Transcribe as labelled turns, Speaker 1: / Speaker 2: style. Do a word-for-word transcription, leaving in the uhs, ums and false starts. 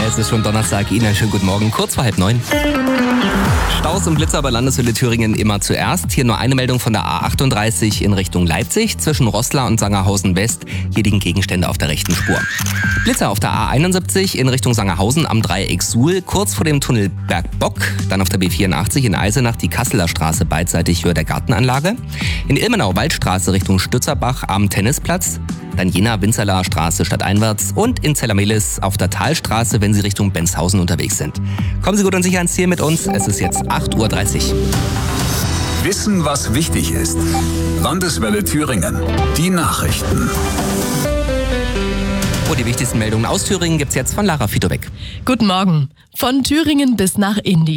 Speaker 1: Es ist schon Donnerstag. Ihnen einen schönen guten Morgen, kurz vor halb neun. Staus und Blitzer bei Landeshöhle Thüringen immer zuerst. Hier nur eine Meldung von der A achtunddreißig in Richtung Leipzig. Zwischen Roßla und Sangerhausen West. Hier liegen Gegenstände auf der rechten Spur. Blitzer auf der A einundsiebzig in Richtung Sangerhausen am Dreieck Suhl, kurz vor dem Tunnel Bergbock. Dann auf der B vierundachtzig in Eisenach die Kasseler Straße beidseitig Höhe der Gartenanlage. In Ilmenau Waldstraße Richtung Stützerbach am Tennisplatz. Dann Jena Winzerler Straße stadteinwärts und in Zellermelis auf der Talstraße, wenn Sie Richtung Benshausen unterwegs sind. Kommen Sie gut und sicher ans Ziel mit uns. Es ist jetzt acht Uhr dreißig.
Speaker 2: Wissen, was wichtig ist. Landeswelle Thüringen. Die Nachrichten.
Speaker 1: Oh, die wichtigsten Meldungen aus Thüringen gibt's jetzt von Lara Fitowek.
Speaker 3: Guten Morgen. Von Thüringen bis nach Indien.